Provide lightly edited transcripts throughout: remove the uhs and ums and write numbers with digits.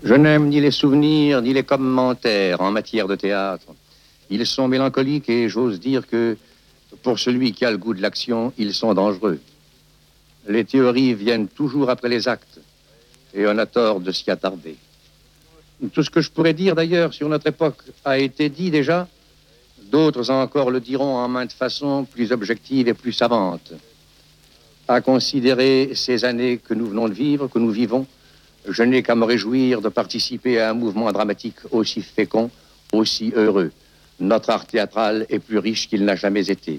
Je n'aime ni les souvenirs, ni les commentaires en matière de théâtre. Ils sont mélancoliques et j'ose dire que, pour celui qui a le goût de l'action, ils sont dangereux. Les théories viennent toujours après les actes, et on a tort de s'y attarder. Tout ce que je pourrais dire, d'ailleurs, sur notre époque a été dit déjà. D'autres encore le diront en maintes façons, plus objectives et plus savantes. À considérer ces années que nous venons de vivre, que nous vivons, je n'ai qu'à me réjouir de participer à un mouvement dramatique aussi fécond, aussi heureux. Notre art théâtral est plus riche qu'il n'a jamais été.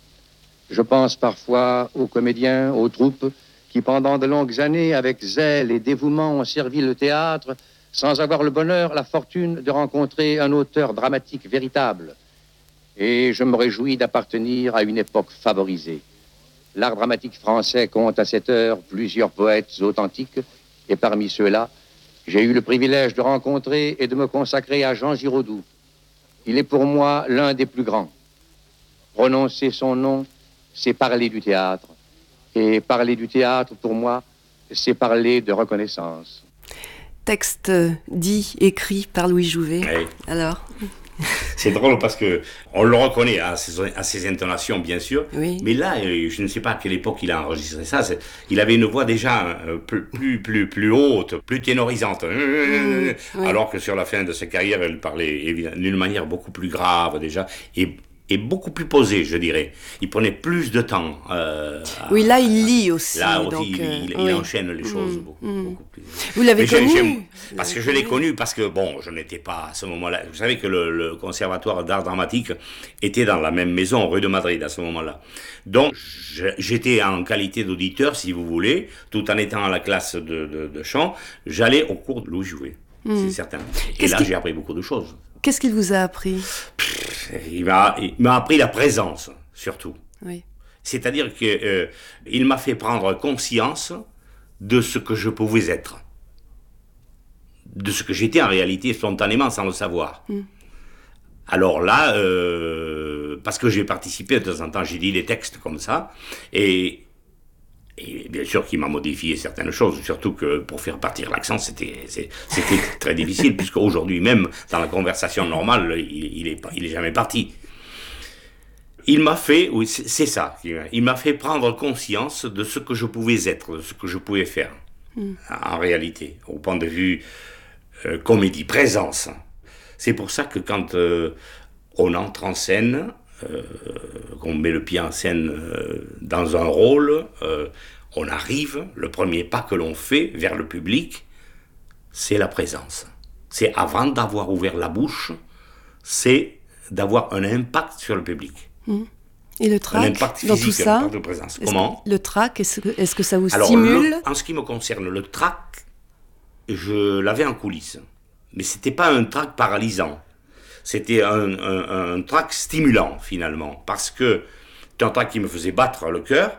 Je pense parfois aux comédiens, aux troupes, qui pendant de longues années, avec zèle et dévouement, ont servi le théâtre, sans avoir le bonheur, la fortune de rencontrer un auteur dramatique véritable. Et je me réjouis d'appartenir à une époque favorisée. L'art dramatique français compte à cette heure plusieurs poètes authentiques, et parmi ceux-là, j'ai eu le privilège de rencontrer et de me consacrer à Jean Giraudoux. Il est pour moi l'un des plus grands. Prononcer son nom, c'est parler du théâtre. Et parler du théâtre, pour moi, c'est parler de reconnaissance. Texte dit, écrit par Louis Jouvet. Oui. Alors c'est drôle parce que on le reconnaît à ses intonations, bien sûr. Oui. Mais là, je ne sais pas à quelle époque il a enregistré ça. Il avait une voix déjà plus haute, plus ténorisante. Oui. Alors que sur la fin de sa carrière, il parlait d'une manière beaucoup plus grave déjà et beaucoup plus posée, je dirais. Il prenait plus de temps. Oui, là, il lit aussi. Là aussi, donc, il enchaîne les choses beaucoup plus. Vous l'avez connu Parce que je l'ai connu, parce que, bon, je n'étais pas à ce moment-là. Vous savez que le conservatoire d'art dramatique était dans la même maison, rue de Madrid, à ce moment-là. Donc, j'étais en qualité d'auditeur, si vous voulez, tout en étant à la classe de chant. J'allais au cours de Louis Jouvet, c'est certain. Et là, j'ai appris beaucoup de choses. Qu'est-ce qu'il vous a appris ? Il m'a appris la présence, surtout. Oui. C'est-à-dire qu'il m'a fait prendre conscience de ce que je pouvais être. De ce que j'étais en réalité, spontanément, sans le savoir. Alors là, parce que j'ai participé de temps en temps, j'ai dit des textes comme ça, et bien sûr qu'il m'a modifié certaines choses, surtout que pour faire partir l'accent, c'était très difficile, puisque aujourd'hui même, dans la conversation normale, il est jamais parti. Il m'a fait, oui, c'est ça, il m'a fait prendre conscience de ce que je pouvais être, de ce que je pouvais faire, en réalité, au point de vue comédie, présence. C'est pour ça que quand on entre en scène, qu'on met le pied en scène dans un rôle, on arrive, le premier pas que l'on fait vers le public, c'est la présence. C'est avant d'avoir ouvert la bouche, c'est d'avoir un impact sur le public. Et le trac, dans tout ça, un impact de présence. Comment ? Le trac, est-ce que ça vous stimule ? En ce qui me concerne, le trac, je l'avais en coulisses. Mais c'était pas un trac paralysant. C'était un trac stimulant, finalement. Parce que c'était un trac qui me faisait battre le cœur,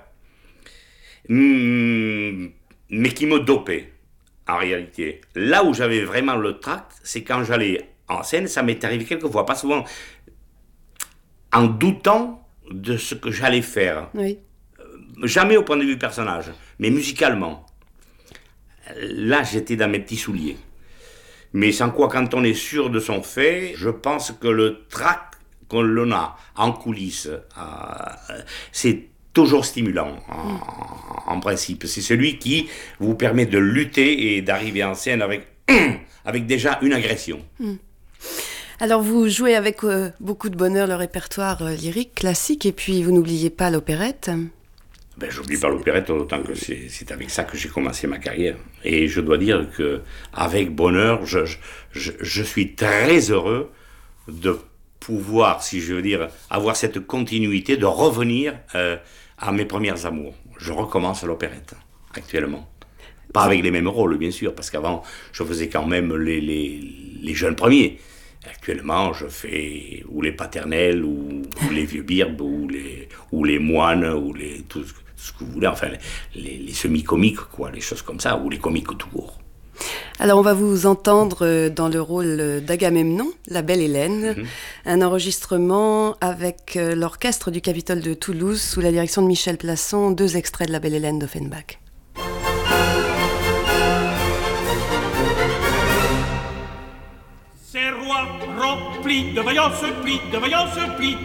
mais qui me dopait, en réalité. Là où j'avais vraiment le trac, c'est quand j'allais en scène, ça m'est arrivé quelquefois, pas souvent, en doutant de ce que j'allais faire. Oui. Jamais au point de vue personnage, mais musicalement. Là, j'étais dans mes petits souliers. Mais sans quoi, quand on est sûr de son fait, je pense que le trac qu'on a en coulisses, c'est toujours stimulant, en principe. C'est celui qui vous permet de lutter et d'arriver en scène avec déjà une agression. Alors, vous jouez avec beaucoup de bonheur le répertoire lyrique, classique, et puis vous n'oubliez pas l'opérette. Ben, j'oublie pas l'opérette, d'autant que c'est avec ça que j'ai commencé ma carrière. Et je dois dire qu'avec bonheur, je suis très heureux de pouvoir, si je veux dire, avoir cette continuité, de revenir à mes premiers amours. Je recommence l'opérette, actuellement. Pas avec les mêmes rôles, bien sûr, parce qu'avant, je faisais quand même les jeunes premiers. Actuellement, je fais ou les paternels, ou les vieux birbes, ou les moines, ou tout ce que vous voulez, enfin, les semi-comiques, quoi, les choses comme ça, ou les comiques tout court. Alors, on va vous entendre dans le rôle d'Agamemnon, la belle Hélène, un enregistrement avec l'orchestre du Capitole de Toulouse, sous la direction de Michel Plasson, 2 extraits de la belle Hélène d'Offenbach. Ces rois remplis de vaillance, plis de vaillance, plis